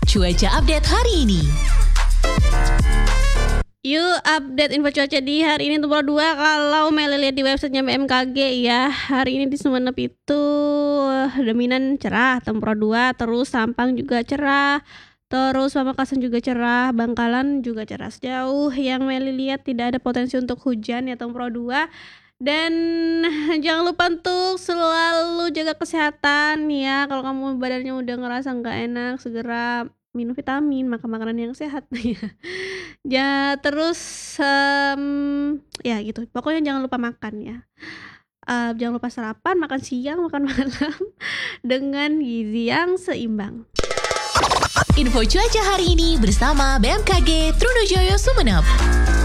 cuaca update hari ini. Yuk update info cuaca di hari ini untuk 2. Kalau Meli lihat di websitenya BMKG ya, hari ini di Sumeneb itu dominan cerah, temperatur 2, terus Sampang juga cerah, terus Pamekasan juga cerah, Bangkalan juga cerah. Sejauh yang Meli lihat tidak ada potensi untuk hujan ya, temperatur 2. Dan jangan lupa untuk selalu jaga kesehatan ya. Kalau kamu badannya udah ngerasa nggak enak, segera minum vitamin, makan makanan yang sehat ya. Ya terus ya gitu. Pokoknya jangan lupa makan ya. Jangan lupa sarapan, makan siang, makan malam dengan gizi yang seimbang. Info cuaca hari ini bersama BMKG Trunojoyo Sumeneb.